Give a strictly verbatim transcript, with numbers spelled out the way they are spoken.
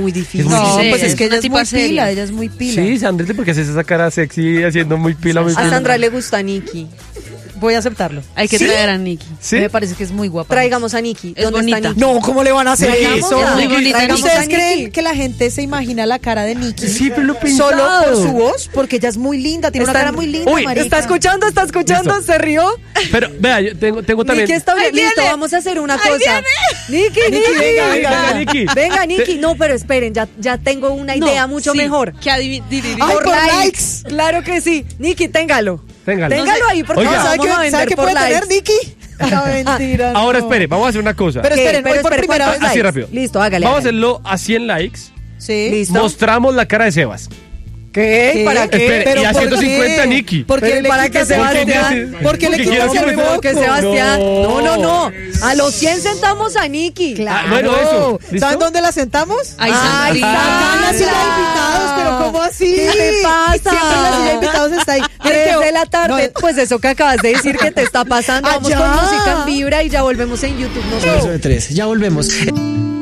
muy difícil. Es muy No, difícil. pues es que Es ella una es tipa muy seria. pila, ella es muy pila. Sí, Sandrita, porque haces esa cara sexy haciendo muy pila, muy A pila. Sandra le gusta Nikki. Voy a aceptarlo. Hay que ¿Sí? traer a Nikki. ¿Sí? Me parece que es muy guapa. Traigamos a Nikki. Es ¿Dónde bonita. está Nikki? No, ¿cómo le van a hacer Traigamos eso? a- Muy bonita, traigamos ¿Ustedes a Nikki. creen que la gente se imagina la cara de Nikki Sí, pero lo he pensado. solo por su voz? Porque ella es muy linda, tiene Está- una cara muy linda, Uy, marica. ¿Está escuchando? ¿Está escuchando? Listo. ¿Se rió? Pero, vea, yo tengo, tengo también... Nikki está bien. Ahí Listo, viene. vamos a hacer una Ahí cosa. viene. Nikki, Nikki, venga, venga, venga, Nikki. Venga, Nikki. No, pero esperen, ya, ya tengo una idea mucho sí, mejor. Que adivi- di- di- di- Ay, por, por likes. likes. Claro que sí. Nikki, téngalo. Téngalo. Téngalo ahí porque Oiga. lo ¿Sabe vamos qué, a ¿sabe vender qué por puede likes. tener Nikki? No, mentira. Ahora no. espere, vamos a hacer una cosa. Pero ¿Qué? esperen, Pero hoy por espere, primera ¿cuántos vez. Así likes? rápido. Listo, hágale. Vamos a hágale. hacerlo a cien likes. Sí. Listo. Mostramos la cara de Sebas. ¿Qué? ¿Qué? ¿Para qué? Espere, ¿Pero y a por ciento cincuenta qué? Nikki. ¿Por qué Pero le para quitas que el Sebastián- foco? ¿Por qué le Porque quitas quiero el que foco? Que Sebastián. No, No. no, no. A los cien sentamos a Nikki. Claro. Ah, bueno, eso. ¿Listo? ¿Saben dónde la sentamos? Ay, Ay, Sandrita. Acá en la silla de Sandra. invitados, pero ¿cómo así? ¿Qué te pasa? Siempre en la silla de invitados está ahí. Tres de la tarde. No, Pues eso que acabas de decir que te está pasando. Vamos Allá. con música en vibra y ya volvemos en YouTube. No, Verso de tres. Ya volvemos.